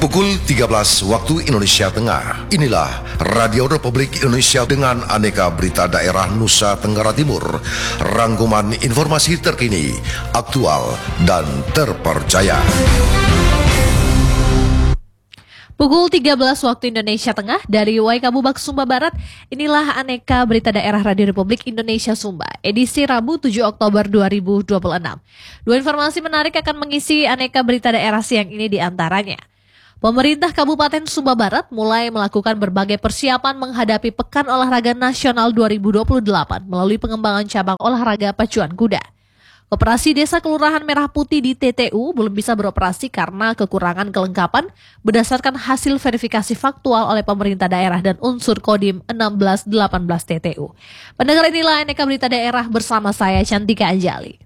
Pukul 13 waktu Indonesia Tengah. Inilah Radio Republik Indonesia dengan aneka berita daerah Nusa Tenggara Timur. Rangkuman informasi terkini, aktual, dan terpercaya. Pukul 13 waktu Indonesia Tengah dari Waikabubak, Sumba Barat. Inilah aneka berita daerah Radio Republik Indonesia Sumba, edisi Rabu 7 Oktober 2026. Dua informasi menarik akan mengisi aneka berita daerah siang ini diantaranya. Pemerintah Kabupaten Sumba Barat mulai melakukan berbagai persiapan menghadapi Pekan Olahraga Nasional 2028 melalui pengembangan cabang olahraga pacuan kuda. Koperasi Desa Kelurahan Merah Putih di TTU belum bisa beroperasi karena kekurangan kelengkapan berdasarkan hasil verifikasi faktual oleh pemerintah daerah dan unsur Kodim 1618 TTU. Pendengar, inilah aneka berita daerah bersama saya Cantika Anjali.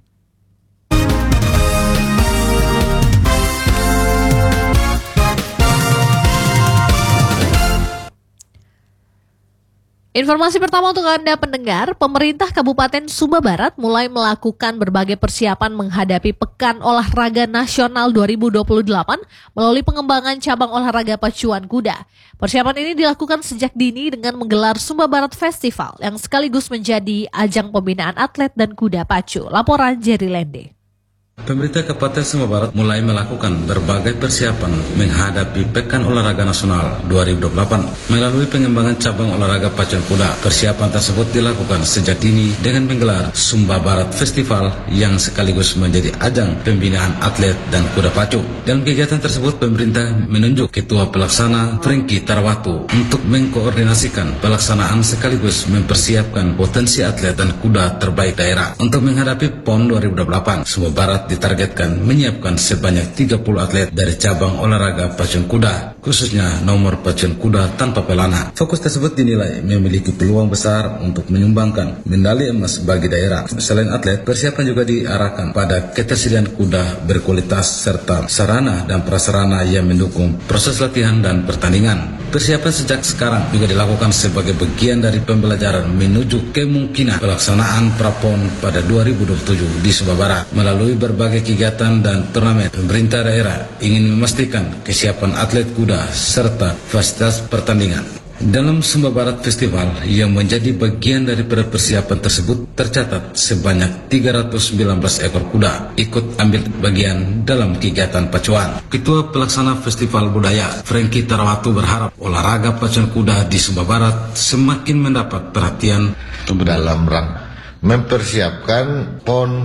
Informasi pertama untuk Anda pendengar, pemerintah Kabupaten Sumba Barat mulai melakukan berbagai persiapan menghadapi Pekan Olahraga Nasional 2028 melalui pengembangan cabang olahraga pacuan kuda. Persiapan ini dilakukan sejak dini dengan menggelar Sumba Barat Festival yang sekaligus menjadi ajang pembinaan atlet dan kuda pacu. Laporan Jerry Lende. Pemerintah Kabupaten Sumba Barat mulai melakukan berbagai persiapan menghadapi Pekan Olahraga Nasional 2028 melalui pengembangan cabang olahraga pacuan kuda. Persiapan tersebut dilakukan sejak dini dengan menggelar Sumba Barat Festival yang sekaligus menjadi ajang pembinaan atlet dan kuda pacu. Dalam kegiatan tersebut, pemerintah menunjuk Ketua Pelaksana Franky Tarawatu untuk mengkoordinasikan pelaksanaan sekaligus mempersiapkan potensi atlet dan kuda terbaik daerah. Untuk menghadapi PON 2028, Sumba Barat ditargetkan menyiapkan sebanyak 30 atlet dari cabang olahraga pacuan kuda, khususnya nomor pacuan kuda tanpa pelana. Fokus tersebut dinilai memiliki peluang besar untuk menyumbangkan medali emas bagi daerah. Selain atlet, persiapan juga diarahkan pada ketersediaan kuda berkualitas serta sarana dan prasarana yang mendukung proses latihan dan pertandingan. Persiapan sejak sekarang juga dilakukan sebagai bagian dari pembelajaran menuju kemungkinan pelaksanaan Prapon pada 2027 di Sumba Barat. Melalui berbagai kegiatan dan turnamen, pemerintah daerah ingin memastikan kesiapan atlet kuda serta fasilitas pertandingan. Dalam Sumba Barat Festival yang menjadi bagian dari persiapan tersebut, tercatat sebanyak 319 ekor kuda ikut ambil bagian dalam kegiatan pacuan. Ketua Pelaksana Festival Budaya Franky Tarawatu berharap olahraga pacuan kuda di Sumba Barat semakin mendapat perhatian dalam rangka mempersiapkan PON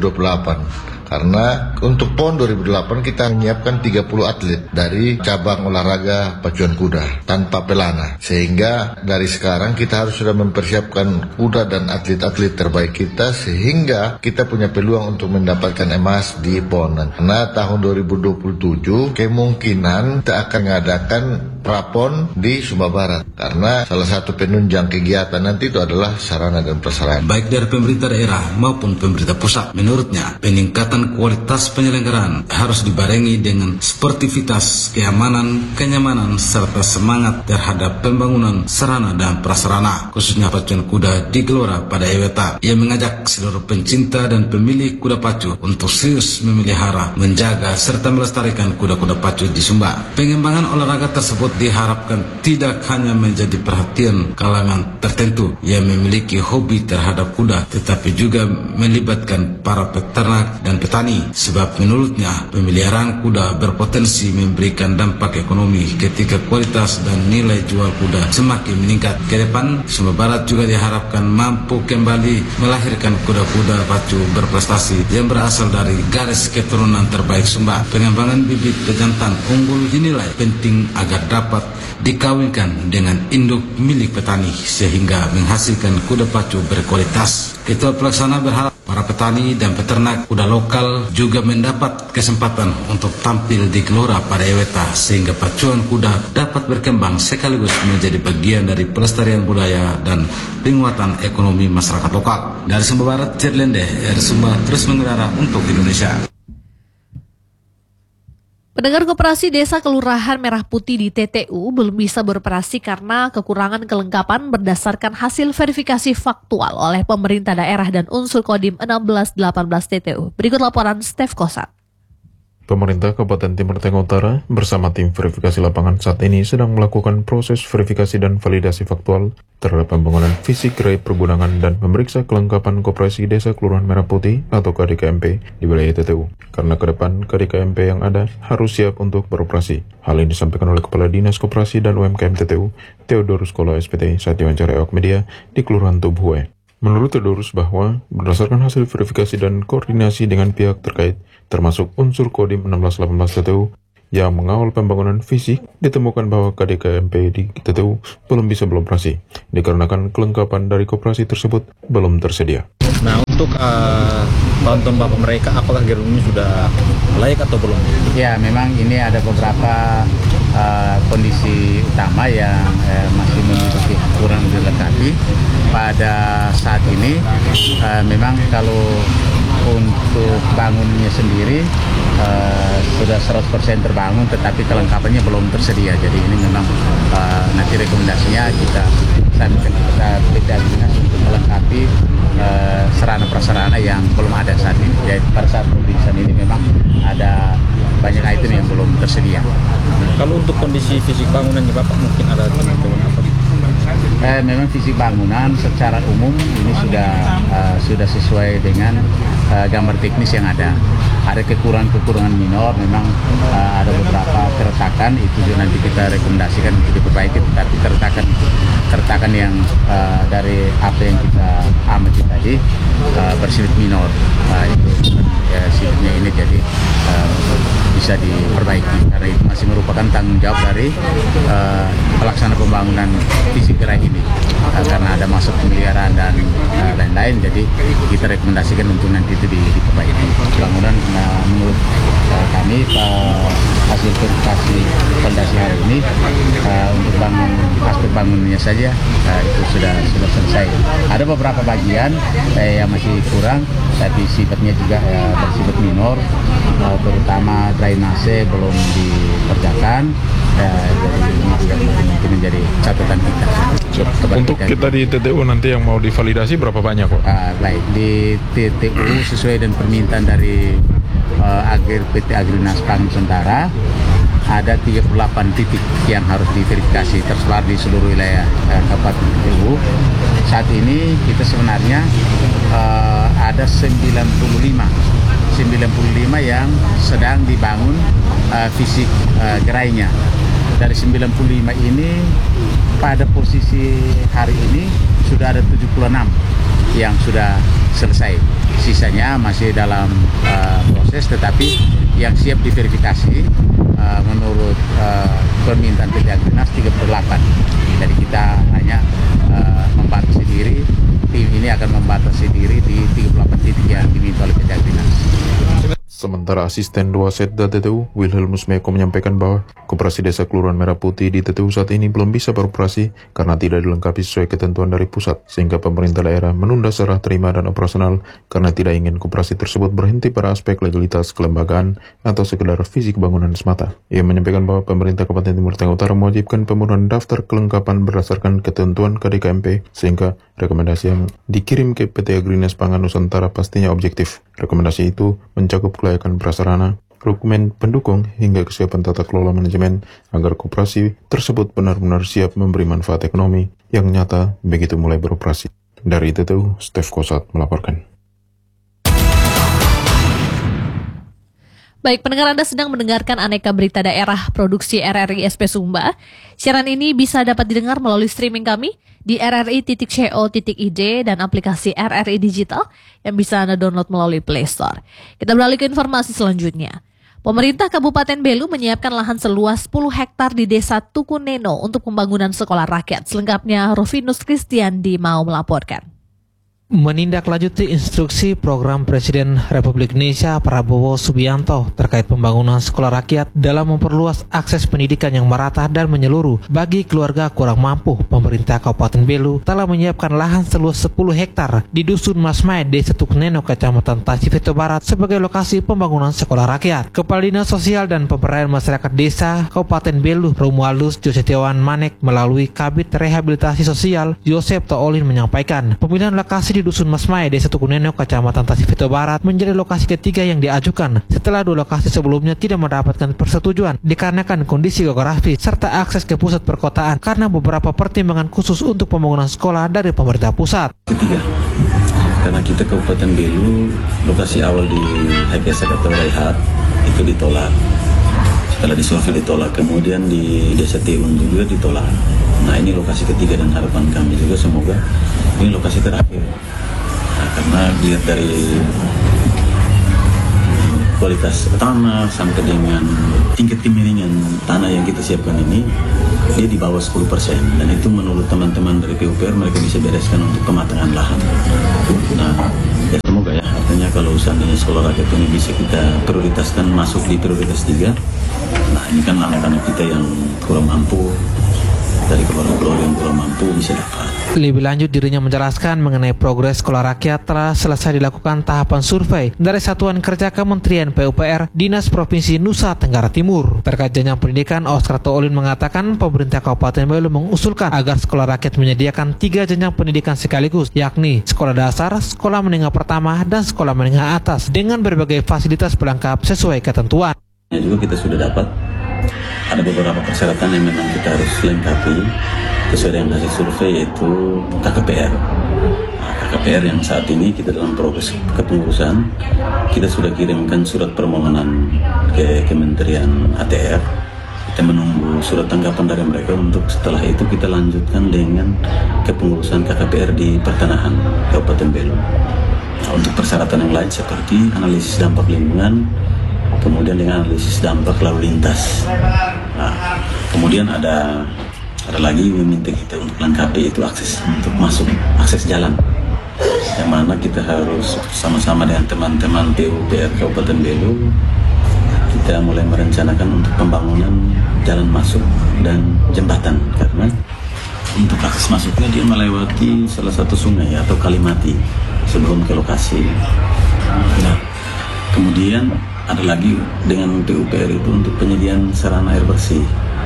2028. Karena untuk PON 2008 kita menyiapkan 30 atlet dari cabang olahraga pacuan kuda tanpa pelana. Sehingga dari sekarang kita harus sudah mempersiapkan kuda dan atlet-atlet terbaik kita sehingga kita punya peluang untuk mendapatkan emas di PON. Karena tahun 2027 kemungkinan kita akan mengadakan Prapon di Sumba Barat. Karena salah satu penunjang kegiatan nanti itu adalah sarana dan prasarana. Baik dari pemerintah daerah maupun pemerintah pusat, menurutnya peningkatan kualitas penyelenggaraan harus dibarengi dengan sportivitas, keamanan, kenyamanan, serta semangat terhadap pembangunan sarana dan prasarana, khususnya pacuan kuda di Gelora pada Eweta. Ia mengajak seluruh pencinta dan pemilik kuda pacu untuk serius memelihara, menjaga, serta melestarikan kuda-kuda pacu di Sumba. Pengembangan olahraga tersebut diharapkan tidak hanya menjadi perhatian kalangan tertentu yang memiliki hobi terhadap kuda, tetapi juga melibatkan para peternak dan petani, sebab menurutnya pemeliharaan kuda berpotensi memberikan dampak ekonomi ketika kualitas dan nilai jual kuda semakin meningkat. Ke depan, Sumba Barat juga diharapkan mampu kembali melahirkan kuda-kuda pacu berprestasi yang berasal dari garis keturunan terbaik Sumba. Pengembangan bibit pejantan unggul dinilai penting agar dapat dikawinkan dengan induk milik petani sehingga menghasilkan kuda pacu berkualitas. Ketua Pelaksana berharap para petani dan peternak kuda lokal juga mendapat kesempatan untuk tampil di Gelora pada Eweta sehingga pacuan kuda dapat berkembang sekaligus menjadi bagian dari pelestarian budaya dan penguatan ekonomi masyarakat lokal. Dari Sumba Barat, Jerlende, Sumba terus mengudara untuk Indonesia. Pendengar, Koperasi Desa Kelurahan Merah Putih di TTU belum bisa beroperasi karena kekurangan kelengkapan berdasarkan hasil verifikasi faktual oleh pemerintah daerah dan unsur Kodim 1618 TTU. Berikut laporan Stef Kosat. Pemerintah Kabupaten Timur Tengah Utara bersama tim verifikasi lapangan saat ini sedang melakukan proses verifikasi dan validasi faktual terhadap pembangunan fisik gerai pergunungan dan memeriksa kelengkapan Koperasi Desa Kelurahan Merah Putih atau KDKMP di wilayah TTU. Karena ke depan KDKMP yang ada harus siap untuk beroperasi. Hal ini disampaikan oleh Kepala Dinas Koperasi dan UMKM TTU, Theodorus Kola SPT, saat diwawancara awak media di Kelurahan Tubuhue. Menurut Theodorus bahwa berdasarkan hasil verifikasi dan koordinasi dengan pihak terkait, termasuk unsur Kodim 1618 TTU yang mengawal pembangunan fisik, ditemukan bahwa KDKMP di TTU belum bisa beroperasi, dikarenakan kelengkapan dari koperasi tersebut belum tersedia. Nah, untuk tahun Bapak mereka, apakah gedungnya sudah layak atau belum? Ya, memang ini ada beberapa kondisi utama yang masih memiliki kurang dilengkapi. Pada saat ini memang kalau untuk bangunnya sendiri sudah 100% terbangun, tetapi kelengkapannya belum tersedia. Jadi ini memang nanti rekomendasinya kita sampaikan kepada PT Agrinas untuk melengkapi sarana-prasarana yang belum ada saat ini. Jadi pada saat pemeriksaan ini memang ada banyak item yang belum tersedia. Kalau untuk kondisi fisik bangunannya Bapak mungkin ada teman-teman apa? Memang fisik bangunan secara umum ini sudah sesuai dengan gambar teknis yang ada. Ada kekurangan minor, memang ada beberapa keretakan, itu juga nanti kita rekomendasikan untuk diperbaiki. Tetapi keretakan yang dari apa yang kita amati tadi bersifat minor, itu sifatnya ini jadi bisa diperbaiki karena itu masih merupakan tanggung jawab dari pelaksana pembangunan fisik gerai ini, karena ada masuk pemeliharaan dan lain-lain. Jadi kita rekomendasikan untuk nanti itu diperbaiki bangunan. Menurut kami hasil verifikasi fondasi hari ini untuk aspek bangunannya saja itu sudah selesai. Ada beberapa bagian yang masih kurang, tapi sifatnya juga bersifat minor, terutama drainase belum dikerjakan. Jadi ini juga mungkin menjadi catatan kita. Untuk kita di TTU nanti yang mau divalidasi berapa banyak kok? Baik, di TTU sesuai dengan permintaan dari PT Agrinas Pangan Nusantara ada 38 titik yang harus diverifikasi tersebar di seluruh wilayah Kabupaten TTU. Saat ini kita sebenarnya ada 95 yang sedang dibangun fisik gerainya. Dari 95 ini pada posisi hari ini sudah ada 76 yang sudah selesai. Sisanya masih dalam proses, tetapi yang siap diverifikasi menurut permintaan PT Agrinas 38. Jadi kita hanya membatasi diri, tim ini akan membatasi diri di 38 titik yang diminta oleh PT Agrinas. Sementara Asisten 2 Setda TTU, Wilhelmus Meko menyampaikan bahwa Koperasi Desa Kelurahan Merah Putih di TTU saat ini belum bisa beroperasi karena tidak dilengkapi sesuai ketentuan dari pusat, sehingga pemerintah daerah menunda serah terima dan operasional karena tidak ingin koperasi tersebut berhenti pada aspek legalitas kelembagaan atau sekedar fisik bangunan semata. Ia menyampaikan bahwa pemerintah Kabupaten Timur Tengah Utara mewajibkan pemenuhan daftar kelengkapan berdasarkan ketentuan KDKMP, sehingga rekomendasi yang dikirim ke PT Agrinas Pangan Nusantara pastinya objektif. Rekomendasi itu mencakup kelayakan prasarana, dokumen pendukung, hingga kesiapan tata kelola manajemen agar koperasi tersebut benar-benar siap memberi manfaat ekonomi yang nyata begitu mulai beroperasi. Dari TTU, Stef Kosat melaporkan. Baik, pendengar, Anda sedang mendengarkan Aneka Berita Daerah Produksi RRI SP Sumba. Siaran ini bisa dapat didengar melalui streaming kami di rri.co.id dan aplikasi RRI Digital yang bisa Anda download melalui Play Store. Kita beralih ke informasi selanjutnya. Pemerintah Kabupaten Belu menyiapkan lahan seluas 10 hektar di Desa Tukuneno untuk pembangunan sekolah rakyat. Selengkapnya Rufinus Kristiandi mau melaporkan. Menindaklanjuti instruksi program Presiden Republik Indonesia Prabowo Subianto terkait pembangunan sekolah rakyat dalam memperluas akses pendidikan yang merata dan menyeluruh bagi keluarga kurang mampu, pemerintah Kabupaten Belu telah menyiapkan lahan seluas 10 hektar di Dusun Masmai, Desa Tukuneno, Kecamatan Tasifito Barat sebagai lokasi pembangunan sekolah rakyat. Kepala Dinas Sosial dan Pemberdayaan Masyarakat Desa Kabupaten Belu, Romualdus Josetiawan Manek, melalui Kabid Rehabilitasi Sosial Yosep Toolin menyampaikan pemilihan lokasi di di Dusun Masmai, Desa Tukunenok, Kecamatan Tasifito Barat menjadi lokasi ketiga yang diajukan setelah 2 lokasi sebelumnya tidak mendapatkan persetujuan dikarenakan kondisi geografis serta akses ke pusat perkotaan karena beberapa pertimbangan khusus untuk pembangunan sekolah dari pemerintah pusat. Ketiga, karena kita Kabupaten Belu, lokasi awal di Haikesak atau Raihat itu ditolak. Setelah disurvei ditolak, kemudian di Desa Teun juga ditolak. Nah, ini lokasi ketiga dan harapan kami juga semoga ini lokasi terakhir. Nah, karena dilihat dari kualitas tanah sampai dengan tingkat kemiringan tanah yang kita siapkan ini, dia di bawah 10%, dan itu menurut teman-teman dari PUPR mereka bisa bereskan untuk pematangan lahan. Nah, ya semoga ya, artinya kalau usahanya sekolah rakyat ini bisa kita prioritaskan masuk di prioritas 3. Nah, ini kan anak-anak kita yang kurang mampu, dari keluarga-keluarga yang kurang mampu bisa dapat. Lebih lanjut, dirinya menjelaskan mengenai progres sekolah rakyat telah selesai dilakukan tahapan survei dari Satuan Kerja Kementerian PUPR Dinas Provinsi Nusa Tenggara Timur. Terkait jenjang pendidikan, Oscar Toolin mengatakan pemerintah Kabupaten Belu mengusulkan agar sekolah rakyat menyediakan 3 jenjang pendidikan sekaligus, yakni sekolah dasar, sekolah menengah pertama, dan sekolah menengah atas dengan berbagai fasilitas pelengkap sesuai ketentuan. Juga kita sudah dapat ada beberapa persyaratan yang memang kita harus lengkapi sesuai dengan hasil survei, yaitu KKPR. Nah, KKPR yang saat ini kita dalam proses kepengurusan, kita sudah kirimkan surat permohonan ke Kementerian ATR. Kita menunggu surat tanggapan dari mereka untuk setelah itu kita lanjutkan dengan kepengurusan KKPR di pertanahan Kabupaten Belu. Nah, untuk persyaratan yang lain seperti analisis dampak lingkungan, kemudian dengan analisis dampak lalu lintas. Nah, kemudian ada lagi meminta kita untuk lengkapi itu akses untuk masuk, akses jalan, yang mana kita harus sama-sama dengan teman-teman PUPR Kabupaten Belu kita mulai merencanakan untuk pembangunan jalan masuk dan jembatan, karena untuk akses masuknya dia melewati salah satu sungai atau kalimati sebelum ke lokasi. Nah, kemudian ada lagi dengan PUPR itu untuk penyediaan sarana air bersih.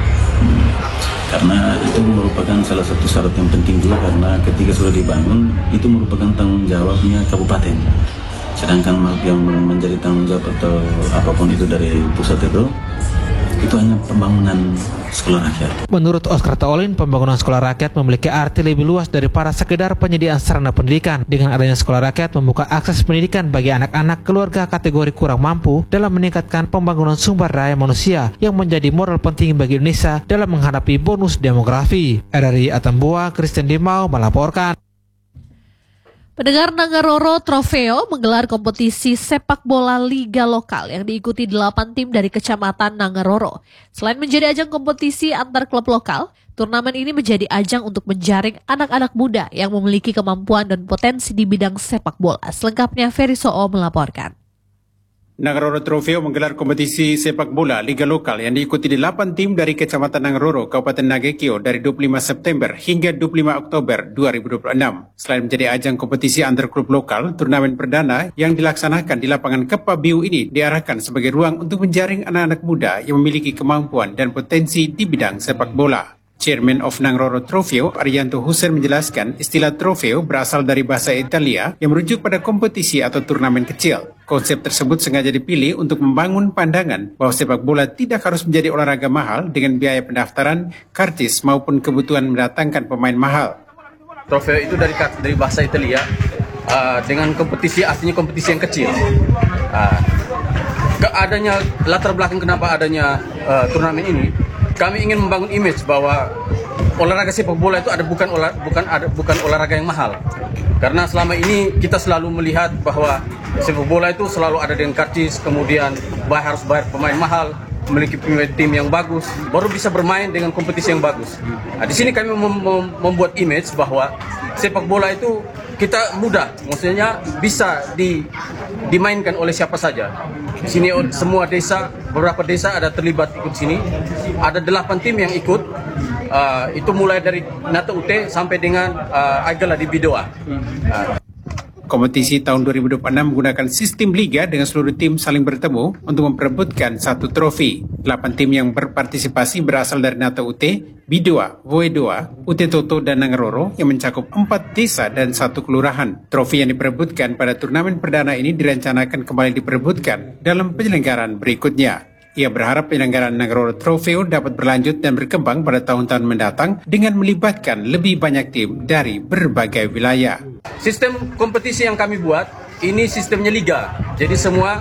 Karena itu merupakan salah satu syarat yang penting juga, karena ketika sudah dibangun itu merupakan tanggung jawabnya kabupaten. Sedangkan yang menjadi tanggung jawab atau apapun itu dari pusat itu hanya pembangunan sekolah rakyat. Menurut Oscar Toolin, pembangunan sekolah rakyat memiliki arti lebih luas daripada sekedar penyediaan sarana pendidikan. Dengan adanya sekolah rakyat membuka akses pendidikan bagi anak-anak keluarga kategori kurang mampu dalam meningkatkan pembangunan sumber daya manusia yang menjadi modal penting bagi Indonesia dalam menghadapi bonus demografi. RRI Atambua, Christian Dimau melaporkan. Pendengar, Nangaroro Trofeo menggelar kompetisi sepak bola liga lokal yang diikuti 8 tim dari Kecamatan Nangaroro. Selain menjadi ajang kompetisi antar klub lokal, turnamen ini menjadi ajang untuk menjaring anak-anak muda yang memiliki kemampuan dan potensi di bidang sepak bola. Selengkapnya Ferry So'o melaporkan. Nangaroro Trofeo menggelar kompetisi sepak bola liga lokal yang diikuti 8 tim dari Kecamatan Nangaroro, Kabupaten Nagekio dari 25 September hingga 25 Oktober 2026. Selain menjadi ajang kompetisi antar klub lokal, turnamen perdana yang dilaksanakan di lapangan Kepa Biu ini diarahkan sebagai ruang untuk menjaring anak-anak muda yang memiliki kemampuan dan potensi di bidang sepak bola. Chairman of Nangaroro Trofeo, Arianto Hussein menjelaskan istilah trofeo berasal dari bahasa Italia yang merujuk pada kompetisi atau turnamen kecil. Konsep tersebut sengaja dipilih untuk membangun pandangan bahwa sepak bola tidak harus menjadi olahraga mahal dengan biaya pendaftaran, karcis maupun kebutuhan mendatangkan pemain mahal. Trofeo itu dari bahasa Italia, dengan kompetisi artinya kompetisi yang kecil. Adanya latar belakang kenapa adanya turnamen ini, kami ingin membangun image bahwa olahraga sepak bola itu bukan olahraga yang mahal. Karena selama ini kita selalu melihat bahwa sepak bola itu selalu ada dengan karcis, kemudian harus bayar pemain mahal, memiliki tim yang bagus, baru bisa bermain dengan kompetisi yang bagus. Nah, di sini kami membuat image bahwa sepak bola itu kita mudah, maksudnya bisa dimainkan oleh siapa saja. Di sini semua desa, beberapa desa ada terlibat ikut sini. Ada 8 tim yang ikut. Itu mulai dari Nata Ute sampai dengan Agala di Bidoa. Kompetisi tahun 2026 menggunakan sistem liga dengan seluruh tim saling bertemu untuk memperebutkan satu trofi. 8 tim yang berpartisipasi berasal dari Nata UT, Bidoa, Voedoa, UT Toto, dan Nangaroro yang mencakup 4 desa dan 1 kelurahan. Trofi yang diperebutkan pada turnamen perdana ini direncanakan kembali diperebutkan dalam penyelenggaraan berikutnya. Ia berharap penyelenggaraan Nangaroro Trofeo dapat berlanjut dan berkembang pada tahun-tahun mendatang dengan melibatkan lebih banyak tim dari berbagai wilayah. Sistem kompetisi yang kami buat, ini sistemnya liga. Jadi semua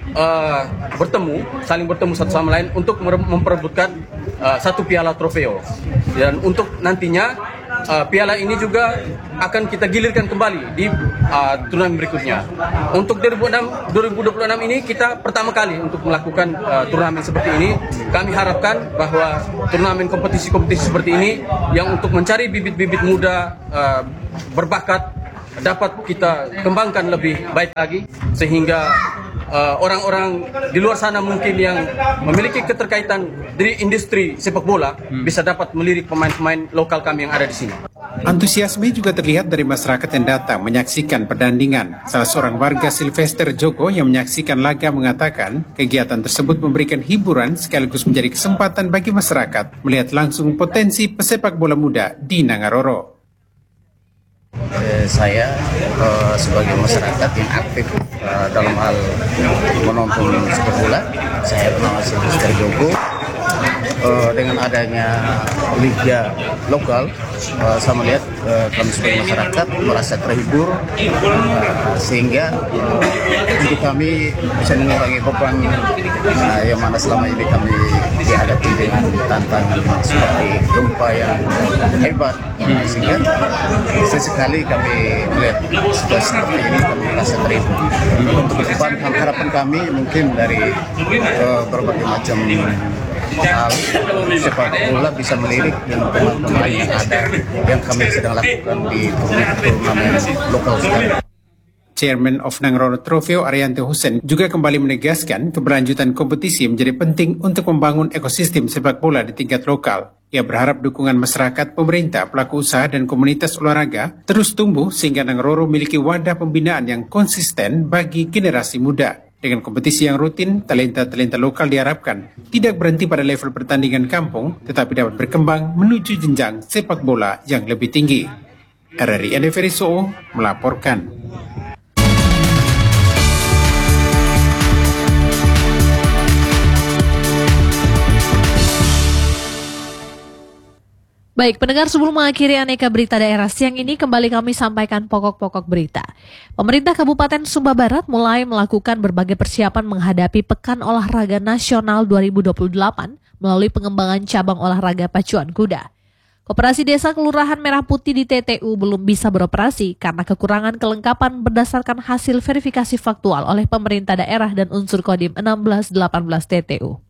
saling bertemu satu sama lain untuk memperebutkan satu piala trofeo. Dan untuk nantinya piala ini juga akan kita gilirkan kembali di turnamen berikutnya. Untuk 2026 ini kita pertama kali untuk melakukan turnamen seperti ini. Kami harapkan bahwa turnamen kompetisi-kompetisi seperti ini yang untuk mencari bibit-bibit muda berbakat dapat kita kembangkan lebih baik lagi, sehingga orang-orang di luar sana mungkin yang memiliki keterkaitan di industri sepak bola bisa dapat melirik pemain-pemain lokal kami yang ada di sini. Antusiasme juga terlihat dari masyarakat yang datang menyaksikan pertandingan. Salah seorang warga Sylvester Joko yang menyaksikan laga mengatakan kegiatan tersebut memberikan hiburan sekaligus menjadi kesempatan bagi masyarakat melihat langsung potensi pesepak bola muda di Nangaroro. Saya sebagai masyarakat yang aktif dalam hal menonton sepak bola, saya bernama Sylvester Joko. Dengan adanya liga lokal, saya melihat kami sebagai masyarakat merasa terhibur, sehingga hidup kami bisa mengurangi beban yang mana selama ini kami dihadapi dengan tantangan seperti gempa yang hebat, sehingga sesekali kami melihat situasi seperti ini kami merasa terhibur. Untuk depan harapan kami mungkin dari berbagai macam hal sepak bola bisa melirik dengan pemain-pemain yang ada yang kami sedang lakukan di turnamen lokal sekarang. Chairman of Nangaroro Trofeo Arianto Hussein juga kembali menegaskan keberlanjutan kompetisi menjadi penting untuk membangun ekosistem sepak bola di tingkat lokal. Ia berharap dukungan masyarakat, pemerintah, pelaku usaha, dan komunitas olahraga terus tumbuh sehingga Nangaroro memiliki wadah pembinaan yang konsisten bagi generasi muda. Dengan kompetisi yang rutin, talenta-talenta lokal diharapkan tidak berhenti pada level pertandingan kampung, tetapi dapat berkembang menuju jenjang sepak bola yang lebih tinggi. RRI Andeferi Soo melaporkan. Baik, pendengar, sebelum mengakhiri Aneka Berita Daerah siang ini, kembali kami sampaikan pokok-pokok berita. Pemerintah Kabupaten Sumba Barat mulai melakukan berbagai persiapan menghadapi Pekan Olahraga Nasional 2028 melalui pengembangan cabang olahraga pacuan kuda. Koperasi Desa Kelurahan Merah Putih di TTU belum bisa beroperasi karena kekurangan kelengkapan berdasarkan hasil verifikasi faktual oleh pemerintah daerah dan unsur Kodim 1618 TTU.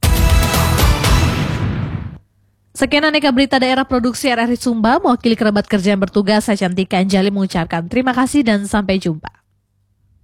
Sekian Aneka Berita Daerah Produksi RRI Sumba, mewakili kerabat kerja yang bertugas, saya Cantika Anjali mengucapkan terima kasih dan sampai jumpa.